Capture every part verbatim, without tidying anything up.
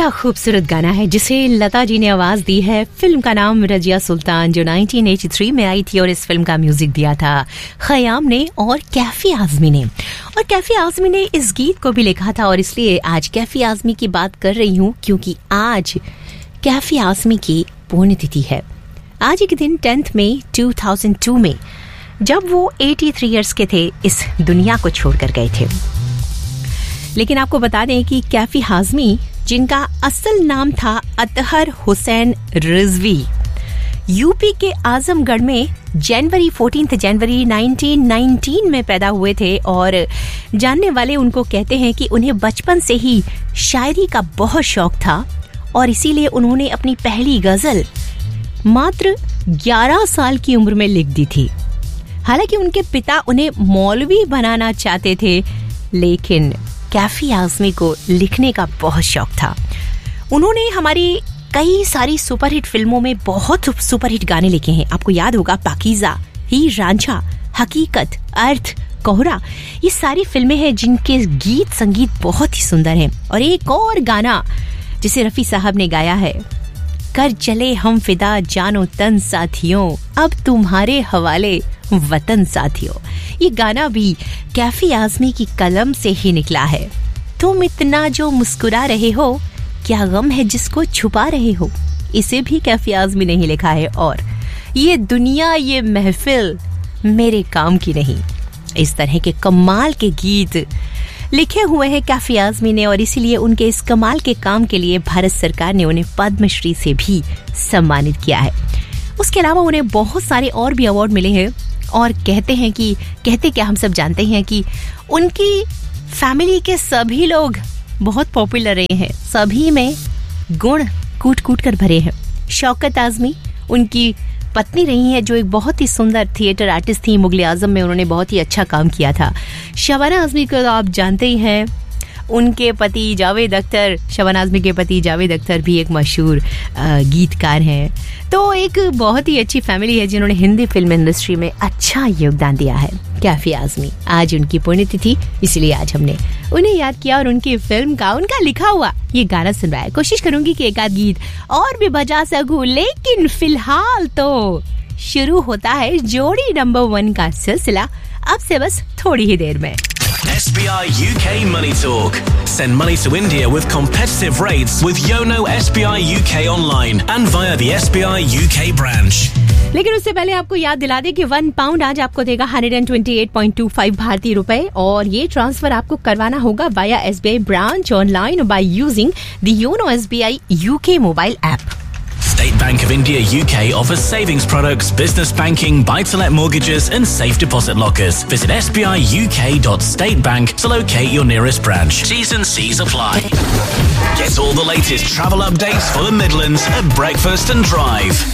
क्या खूबसूरत गाना है जिसे लता जी ने आवाज दी है। फिल्म का नाम रजिया सुल्तान, जो नाइनटीन एटी थ्री में आई थी, और इस फिल्म का म्यूजिक दिया था खयाम ने और कैफी आजमी ने। और कैफी आजमी ने इस गीत को भी लिखा था, और इसलिए आज कैफी आजमी की बात कर रही हूँ क्योंकि आज कैफी आजमी की पुण्यतिथि है। आज एक दिन tenth May two thousand to में जब वो तिरासी इयर्स के थे, इस दुनिया को छोड़कर गए थे। लेकिन आपको बता दें कि कैफी आजमी, जिनका असल नाम था अतहर हुसैन रिजवी, यूपी के आजमगढ़ में जनवरी चौदह जनवरी नाइनटीन नाइनटीन में पैदा हुए थे। और जानने वाले उनको कहते हैं कि उन्हें बचपन से ही शायरी का बहुत शौक था, और इसीलिए उन्होंने अपनी पहली गजल मात्र ग्यारह साल की उम्र में लिख दी थी। हालांकि उनके पिता उन्हें मौलवी बनाना चाहते थे, लेकिन कैफी आजमी को लिखने का बहुत शौक था। उन्होंने हमारी कई सारी सुपरहिट फिल्मों में बहुत सुपरहिट गाने लिखे हैं। आपको याद होगा पाकीज़ा, हीर रांझा, हकीकत, अर्थ, कोहरा, ये सारी फिल्में हैं जिनके गीत संगीत बहुत ही सुंदर हैं। और एक और गाना जिसे रफी साहब ने गाया है, कर चले हम फिदा जानो तन साथियों, अब तुम्हारे हवाले वतन साथियों। ये गाना भी कैफी आजमी की कलम से ही निकला है। तुम इतना जो मुस्कुरा रहे हो, क्या गम है जिसको छुपा रहे हो, इसे भी कैफी आजमी ने ही लिखा है। और ये दुनिया ये महफिल मेरे काम की नहीं, इस तरह के कमाल के गीत लिखे हुए हैं कैफी आजमी ने, और इसीलिए उनके इस कमाल के काम के लिए भारत सरकार ने उन्हें पद्मश्री से भी सम्मानित किया है। उसके अलावा उन्हें बहुत सारे और भी अवार्ड मिले हैं। और कहते हैं कि कहते क्या हम सब जानते हैं कि उनकी फैमिली के सभी लोग बहुत पॉपुलर रहे हैं, सभी में गुण कूट कूट कर भरे हैं। शौकत आजमी उनकी पत्नी रही है, जो एक बहुत ही सुंदर थिएटर आर्टिस्ट थी। मुगल आजम में उन्होंने बहुत ही अच्छा काम किया था। शबाना आजमी को तो आप जानते ही हैं, उनके पति जावेद अख्तर, शबाना आजमी के पति जावेद अख्तर भी एक मशहूर गीतकार हैं। तो एक बहुत ही अच्छी फैमिली है जिन्होंने हिंदी फिल्म इंडस्ट्री में अच्छा योगदान दिया है। कैफी आजमी, आज उनकी पुण्यतिथि, इसलिए आज हमने उन्हें याद किया और उनकी फिल्म का, उनका लिखा हुआ ये गाना सुनवाया। कोशिश करूंगी कि एक आध गीत और भी बजा सकूं, लेकिन फिलहाल तो शुरू होता है जोड़ी नंबर वन का सिलसिला, अब से बस थोड़ी ही देर में। S B I U K Money Talk. Send money to India with competitive rates with Yono S B I U K online and via the S B I U K branch. लेकिन उससे पहले आपको याद दिला दे कि one pound आज आपको देगा एक सौ अट्ठाईस पॉइंट दो पाँच भारतीय रुपए, और ये ट्रांसफर आपको करवाना होगा via S B I branch online by using the YONO S B I U K mobile app. State Bank of India U K offers savings products, business banking, buy-to-let mortgages and safe deposit lockers. Visit s b i u k dot state bank to locate your nearest branch. T's and C's apply. Get all the latest travel updates for the Midlands at breakfast and drive.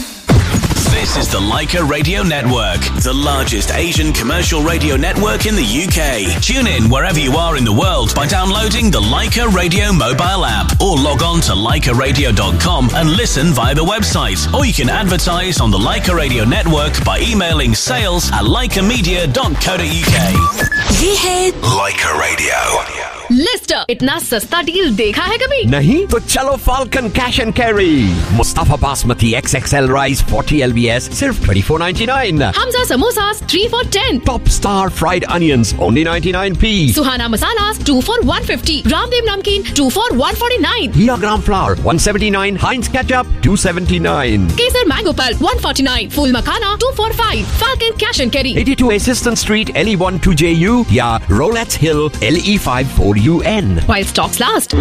This is the Leica Radio Network, the largest Asian commercial radio network in the U K. Tune in wherever you are in the world by downloading the Leica Radio mobile app, or log on to leica radio dot com and listen via the website. Or you can advertise on the Leica Radio Network by emailing sales at leica media dot co dot u k. ये है Leica Radio. Leicester, इतना सस्ता deal देखा है कभी? नहीं? तो चलो falcon cash and carry. Mustafa basmati X X L rice forty L B S सिर्फ twenty-four ninety-nine। Hamza samosas three for ten। Top star fried onions only ninety-nine p। Suhana masalas two for one fifty। Ramdev नमकीन two for one forty-nine। Here gram flower one seventy-nine। हाइंस ketchup two seventy-nine। Kesar mango pulp one forty-nine। Fool makhana two for five। Falcon cash and carry eighty-two Assistant Street L E one two J U या Rolettes Hill L E five four U N. While stocks last.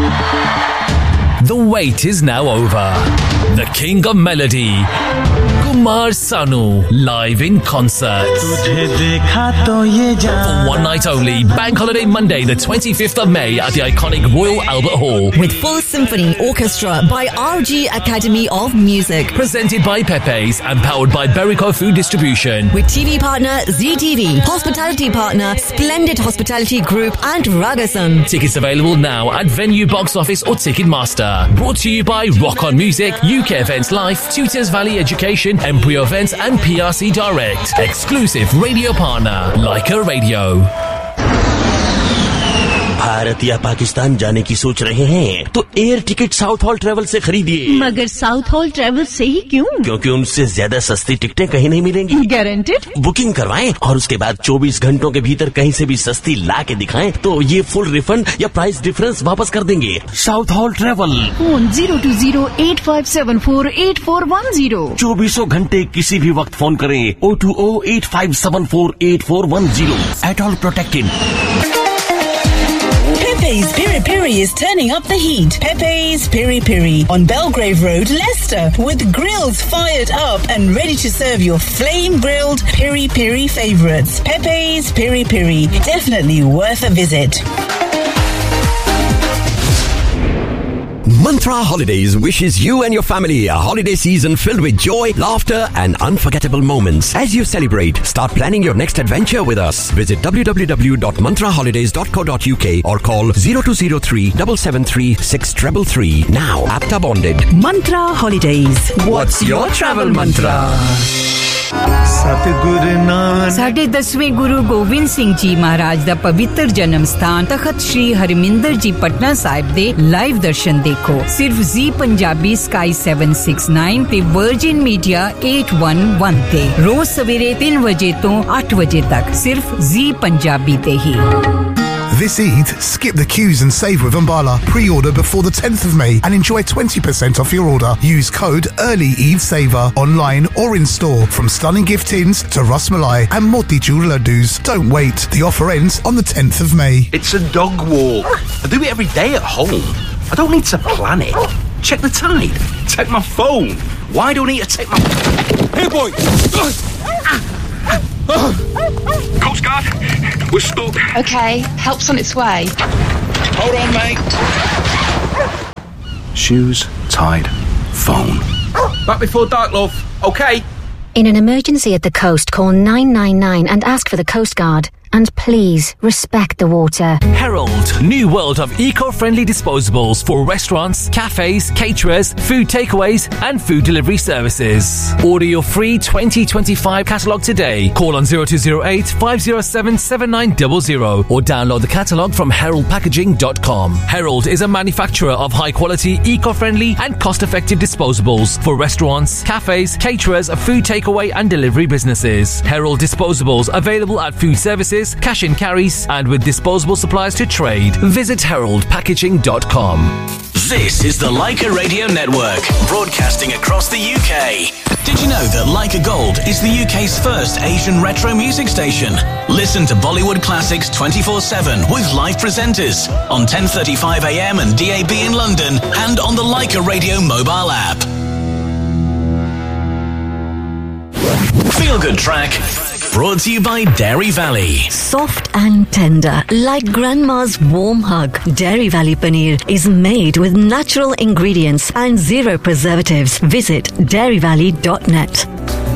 The wait is now over. The King of Melody, Kumar Sanu, live in concert. For one night only, Bank Holiday Monday, the twenty-fifth of May at the iconic Royal Albert Hall. With full symphony orchestra by R G Academy of Music. Presented by Pepe's and powered by Berico Food Distribution. With T V partner Z T V, hospitality partner Splendid Hospitality Group and Ragasan. Tickets available now at Venue Box Office or Ticketmaster. Brought to you by Rock On Music, U K Events Life, Tutors Valley Education, Embryo Events and P R C Direct. Exclusive radio partner, Leica Radio. Bharat या पाकिस्तान जाने की सोच रहे हैं तो air ticket south hall travel से खरीदिए। मगर साउथ हॉल ट्रेवल से ही क्यों? क्योंकि उनसे ज्यादा सस्ती टिकटें कहीं नहीं मिलेंगी। गारंटेड? बुकिंग करवाएं और उसके बाद चौबीस घंटों के भीतर कहीं से भी सस्ती ला के दिखाएं तो ये फुल रिफंड या प्राइस डिफरेंस वापस कर देंगे। South hall travel, phone zero to zero eight five seven four eight four one zero. चौबीसों घंटे किसी भी वक्त फोन करें O two O eight five seven four eight four one zero. At all protected. Pepe's Piri Piri is turning up the heat. Pepe's Piri Piri on Belgrave Road, Leicester, with grills fired up and ready to serve your flame-grilled Piri Piri favourites. Pepe's Piri Piri, definitely worth a visit. Mantra Holidays wishes you and your family a holiday season filled with joy, laughter and unforgettable moments. As you celebrate, start planning your next adventure with us. Visit w w w dot mantra holidays dot co dot u k or call zero two zero three seven seven three six three three. Now, APTA bonded. Mantra Holidays. What's your travel mantra? ਸਾਡੇ ਦਸਵੇਂ ਗੁਰੂ ਗੋਬਿੰਦ ਸਿੰਘ ਜੀ ਮਹਾਰਾਜ ਦਾ ਪਵਿੱਤਰ ਜਨਮ ਸਥਾਨ ਤਖਤ ਸ੍ਰੀ ਹਰਮਿੰਦਰ ਜੀ ਪਟਨਾ ਸਾਹਿਬ ਦੇ live ਦਰਸ਼ਨ ਦੇਖੋ ਸਿਰਫ ਜ਼ੀ Punjabi sky seven six nine ਤੇ virgin media eight one one ਤੇ ਰੋਜ਼ ਸਵੇਰੇ ਤਿੰਨ ਵਜੇ ਤੋਂ ਅੱਠ ਵਜੇ ਤੱਕ ਸਿਰਫ ਜ਼ੀ ਪੰਜਾਬੀ ਤੇ ਹੀ। This Eid, skip the queues and save with Umbala. Pre-order before the tenth of May and enjoy twenty percent off your order. Use code Early Eid Saver online or in store. From stunning gift tins to Ras Malai and Motichur laddus. Don't wait. The offer ends on the tenth of May. It's a dog walk. I do it every day at home. I don't need to plan it. Check the tide. Take my phone. Why do I need to take my... Hey, boy! Coast Guard, we're stuck. Okay, help's on its way. Hold on, mate. Shoes, tide, phone. Back before dark, love. Okay. In an emergency at the coast, call nine nine nine and ask for the Coast Guard. And please, respect the water. Herald, new world of eco-friendly disposables for restaurants, cafes, caterers, food takeaways and food delivery services. Order your free twenty twenty-five catalogue today. Call on zero two zero eight five zero seven seven nine zero zero or download the catalogue from herald packaging dot com. Herald is a manufacturer of high-quality, eco-friendly and cost-effective disposables for restaurants, cafes, caterers, food takeaway and delivery businesses. Herald disposables available at food services, cash and carries and with disposable supplies to trade. Visit herald packaging dot com. This is the Leica Radio Network, broadcasting across the U K. Did you know that Leica Gold is the U K's first Asian retro music station? Listen to Bollywood classics twenty-four seven with live presenters on ten thirty-five a m and D A B in London and on the Leica Radio mobile app. Feel Good Track, brought to you by Dairy Valley. Soft and tender, like grandma's warm hug. Dairy Valley Paneer is made with natural ingredients and zero preservatives. Visit dairy valley dot net.